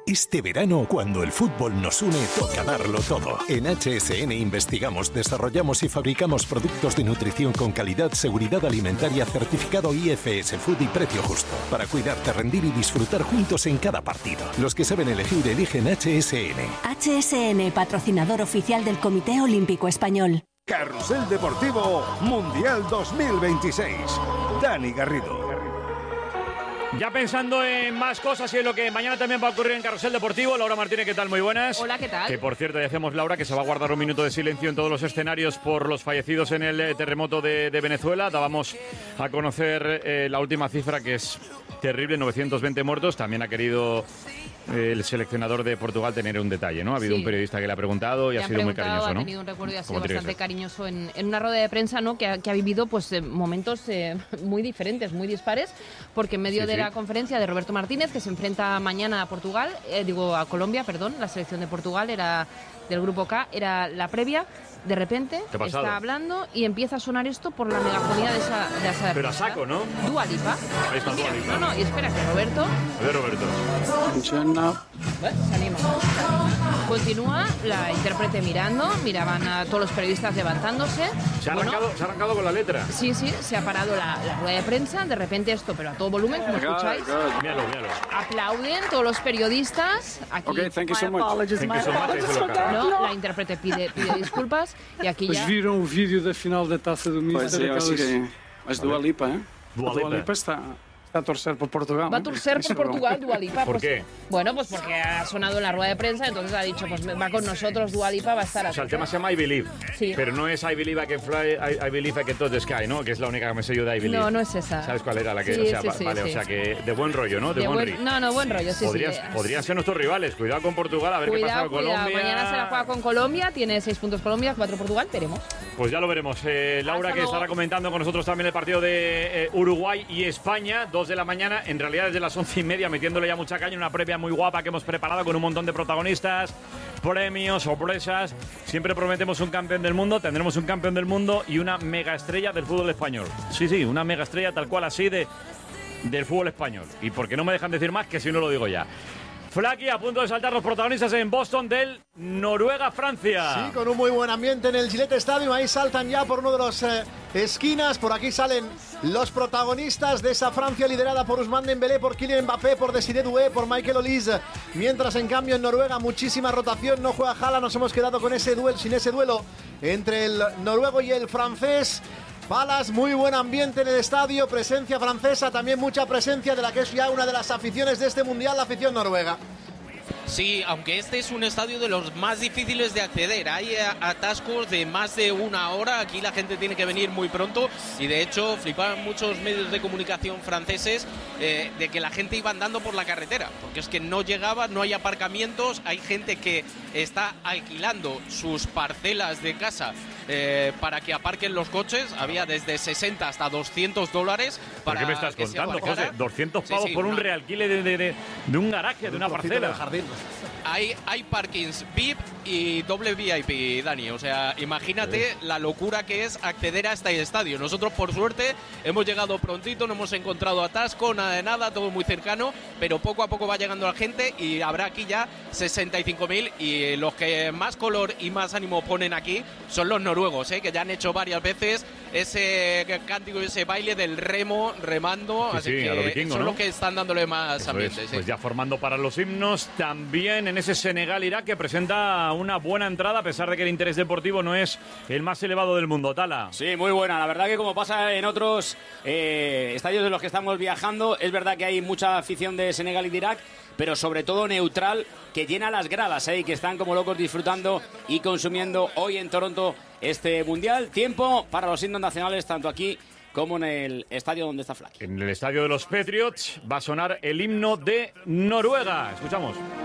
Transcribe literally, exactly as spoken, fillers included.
Este verano, cuando el fútbol nos une, toca darlo todo. En H S N investigamos, desarrollamos y fabricamos productos de nutrición con calidad, seguridad alimentaria, certificado I F S Food y precio justo. Para cuidarte, rendir y disfrutar juntos en cada partido. Los que saben elegir, eligen H S N. H S N, patrocinador oficial del Comité Olímpico Español. Carrusel Deportivo Mundial dos mil veintiséis. Dani Garrido. Ya pensando en más cosas y en lo que mañana también va a ocurrir en Carrusel Deportivo, Laura Martínez, ¿qué tal? Muy buenas. Hola, ¿qué tal? Que por cierto, ya hacemos, Laura, que se va a guardar un minuto de silencio en todos los escenarios por los fallecidos en el terremoto de, de Venezuela. Dábamos a conocer eh, la última cifra, que es terrible, novecientos veinte muertos. También ha querido eh, el seleccionador de Portugal tener un detalle, ¿no? Ha habido sí. un periodista que le ha preguntado y le ha sido muy cariñoso, ha ¿no? Ha tenido un recuerdo y ha sido bastante cariñoso en, en una rueda de prensa, ¿no? Que ha, que ha vivido pues eh, momentos eh, muy diferentes, muy dispares, porque en medio sí, de sí. la conferencia de Roberto Martínez, que se enfrenta mañana a Portugal, eh, digo a Colombia, perdón, la selección de Portugal era del grupo K, era la previa. De repente está hablando y empieza a sonar esto por la megafonía de esa de esa Pero a saco, ¿no? Dua Lipa. Ahí está Dua Lipa. No, no, y espera que Roberto. A ver, Roberto. ¿Ves? Se anima. Continúa la intérprete mirando, miraban a todos los periodistas levantándose. Se ha, bueno, arrancado, se ha arrancado con la letra. Sí, sí, se ha parado la, la rueda de prensa, de repente esto, pero a todo volumen, como escucháis. Míralo, míralo. Aplauden todos los periodistas. Aquí, okay, thank you so much. Thank you so much. No, la intérprete pide, pide disculpas y aquí Mas ya... viram o vídeo da final da Taça do Mister? Pois é, eu que... Mas Dua Lipa, hein? Dua Lipa. Dua Lipa está... Está a torcer por Portugal. Va a torcer por Portugal, Dua Lipa. ¿Por pues, qué? Bueno, pues porque ha sonado en la rueda de prensa, entonces ha dicho, pues va con nosotros, Dua Lipa va a estar así. O sea, el tema se llama I Believe. Sí. Pero no es I Believe I Can Fly, I, I Believe I Can Touch the Sky, ¿no? Que es la única que me sé yo de I Believe. No, no es esa. ¿Sabes cuál era la que...? Sí, o sea, sí, va, sí, vale, sí. o sea, que de buen rollo, ¿no? De, de buen, buen No, no, buen rollo, sí, Podrías, sí. Podrían ser nuestros rivales. Cuidado con Portugal, a ver cuidado, qué pasa con cuidado. Colombia. Mañana se la juega con Colombia, tiene seis puntos Colombia, cuatro Portugal, veremos. Pues ya lo veremos. Eh, Laura, Hasta que luego. estará comentando con nosotros también el partido de eh, Uruguay y España, dos de la mañana, en realidad desde las once y media, metiéndole ya mucha caña, una previa muy guapa que hemos preparado con un montón de protagonistas, premios, sorpresas. Siempre prometemos un campeón del mundo, tendremos un campeón del mundo y una mega estrella del fútbol español. Sí, sí, una mega estrella tal cual así de, del fútbol español. Y porque no me dejan decir más, que si no lo digo ya. Flaky, a punto de saltar los protagonistas en Boston del Noruega-Francia. Sí, con un muy buen ambiente en el Gillette Stadium. Ahí saltan ya por uno de los eh, esquinas. Por aquí salen los protagonistas de esa Francia liderada por Ousmane Dembélé, por Kylian Mbappé, por Desiré Doué, por Michael Olise. Mientras, en cambio, en Noruega muchísima rotación. No juega Haaland. Nos hemos quedado con ese duelo, sin ese duelo entre el noruego y el francés. Palas, muy buen ambiente en el estadio, presencia francesa, también mucha presencia de la que es ya una de las aficiones de este mundial, la afición noruega. Sí, aunque este es un estadio de los más difíciles de acceder, hay atascos de más de una hora, aquí la gente tiene que venir muy pronto y de hecho flipaban muchos medios de comunicación franceses eh, de que la gente iba andando por la carretera, porque es que no llegaba, no hay aparcamientos, hay gente que está alquilando sus parcelas de casa eh, para que aparquen los coches, había desde sesenta hasta doscientos dólares. ¿Por qué me estás contando, José? doscientos pavos sí, sí, por un una... realquile de, de, de, de un garaje, de una parcela. Hay, hay parkings V I P y doble V I P, Dani. O sea, imagínate sí. la locura que es acceder a este estadio. Nosotros, por suerte, hemos llegado prontito, no hemos encontrado atasco, nada de nada, todo muy cercano, pero poco a poco va llegando la gente y habrá aquí ya sesenta y cinco mil y los que más color y más ánimo ponen aquí son los noruegos, ¿eh? Que ya han hecho varias veces ese cántico y ese baile del remo, remando, sí, así sí, que a lo vikingo, son ¿no? los que están dándole más Eso ambiente. Es. Sí. Pues ya formando para los himnos, también en ese Senegal-Irak que presenta una buena entrada, a pesar de que el interés deportivo no es el más elevado del mundo. Tala. Sí, muy buena. La verdad que como pasa en otros eh, estadios de los que estamos viajando, es verdad que hay mucha afición de Senegal y de Irak, pero sobre todo neutral, que llena las gradas, ¿eh? Y que están como locos disfrutando y consumiendo hoy en Toronto este Mundial. Tiempo para los himnos nacionales, tanto aquí como en el estadio donde está Flaky. En el estadio de los Patriots va a sonar el himno de Noruega. Escuchamos.